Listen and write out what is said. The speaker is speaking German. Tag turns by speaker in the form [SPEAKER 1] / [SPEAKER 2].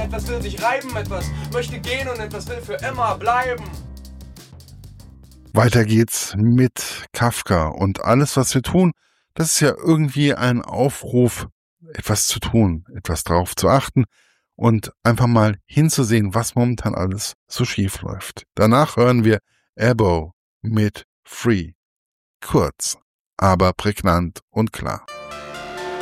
[SPEAKER 1] etwas will sich reiben, etwas möchte gehen und etwas will für immer bleiben.
[SPEAKER 2] Weiter geht's mit Kafka und alles, was wir tun, das ist ja irgendwie ein Aufruf, etwas zu tun, etwas drauf zu achten und einfach mal hinzusehen, was momentan alles so schief läuft. Danach hören wir Ebo mit Free. Kurz, aber prägnant und klar.